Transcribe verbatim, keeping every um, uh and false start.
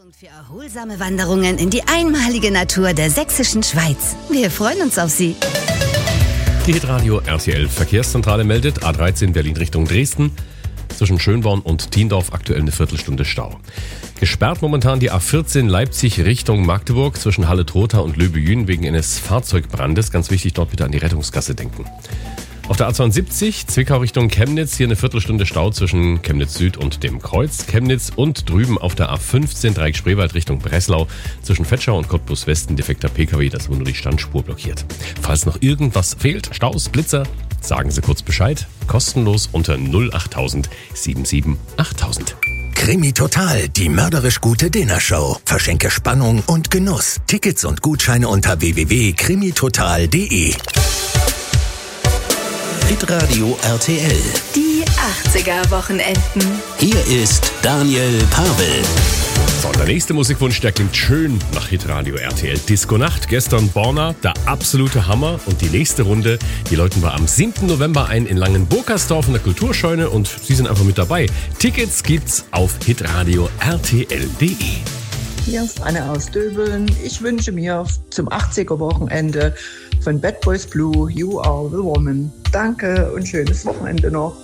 Treffpunkt für erholsame Wanderungen in die einmalige Natur der sächsischen Schweiz. Wir freuen uns auf Sie. Die Hitradio R T L Verkehrszentrale meldet A dreizehn Berlin Richtung Dresden. Zwischen Schönborn und Thiendorf aktuell eine Viertelstunde Stau. Gesperrt momentan die A vierzehn Leipzig Richtung Magdeburg zwischen Halle-Trotha und Löbejün wegen eines Fahrzeugbrandes. Ganz wichtig, dort bitte an die Rettungsgasse denken. Auf der A zweiundsiebzig Zwickau Richtung Chemnitz hier eine Viertelstunde Stau zwischen Chemnitz Süd und dem Kreuz. Chemnitz und drüben auf der A fünfzehn Dreieck Spreewald Richtung Breslau zwischen Vetschau und Cottbus West ein defekter P K W, das wohl nur die Standspur blockiert. Falls noch irgendwas fehlt, Staus, Blitzer, sagen Sie kurz Bescheid. Kostenlos unter null achttausend siebenundsiebzig achttausend. Krimi Total, die mörderisch gute Dinnershow. Verschenke Spannung und Genuss. Tickets und Gutscheine unter w w w punkt krimi total punkt d e. Hitradio R T L. Die achtziger-Wochenenden. Hier ist Daniel Pavel. So, und der nächste Musikwunsch, der klingt schön nach Hitradio R T L. Disco Nacht, gestern Borna, der absolute Hammer. Und die nächste Runde, die läuten wir am siebten November ein in Langenburgersdorf in der Kulturscheune. Und Sie sind einfach mit dabei. Tickets gibt's auf hitradio r t l punkt d e. Hier ist Anne aus Döbeln. Ich wünsche mir zum achtziger-Wochenende von Bad Boys Blue You Are the Woman. Danke und schönes Wochenende noch.